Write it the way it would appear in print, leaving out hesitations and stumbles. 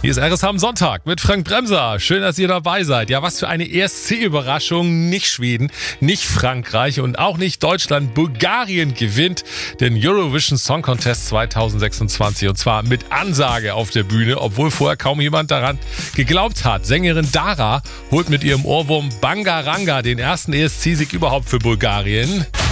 Hier ist RSH am Sonntag mit Frank Bremser. Schön, dass ihr dabei seid. Ja, was für eine ESC-Überraschung. Nicht Schweden, nicht Frankreich und auch nicht Deutschland. Bulgarien gewinnt den Eurovision Song Contest 2026 und zwar mit Ansage auf der Bühne, obwohl vorher kaum jemand daran geglaubt hat. Sängerin Dara holt mit ihrem Ohrwurm Bangaranga den ersten ESC-Sieg überhaupt für Bulgarien.